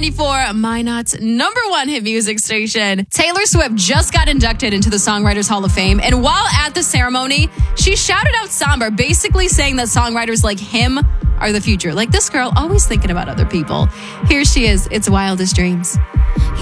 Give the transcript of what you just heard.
94, Minot's number one hit music station. Taylor Swift just got inducted into the Songwriters Hall of Fame, and while at the ceremony, she shouted out Samba, basically saying that songwriters like him are the future. Like this girl, always thinking about other people. Here she is. It's Wildest Dreams.